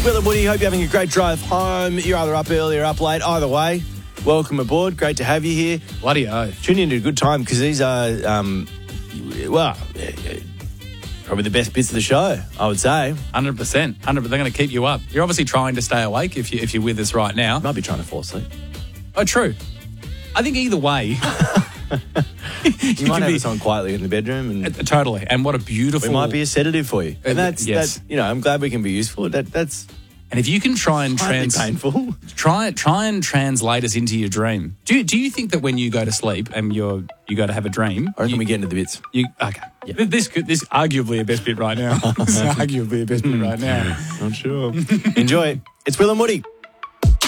Will and Woody. Hope you're having a great drive home. You're either up early or up late. Either way, welcome aboard. Great to have you here. Bloody oath. Tune in to a good time because these are, probably the best bits of the show, I would say. 100%. They're going to keep you up. You're obviously trying to stay awake if you're with us right now. Might be trying to fall asleep. Oh, true. I think either way. You might have us on quietly in the bedroom. And totally. And what a beautiful... we might be a sedative for you. And that's, I'm glad we can be useful. That's and if you can try and painful. Try and translate us into your dream. Do you think that when you go to sleep and you go to have a dream... I reckon we get into the bits. Okay. Yeah. This arguably a best bit right now. This is arguably a best bit right now. Not sure. Enjoy. It's Will and Woody.